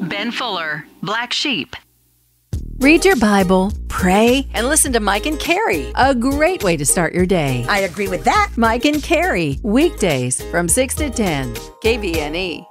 Ben Fuller, Black Sheep. Read your Bible, pray, and listen to Mike and Carrie. A great way to start your day. I agree with that. Mike and Carrie, weekdays from 6 to 10, KVNE.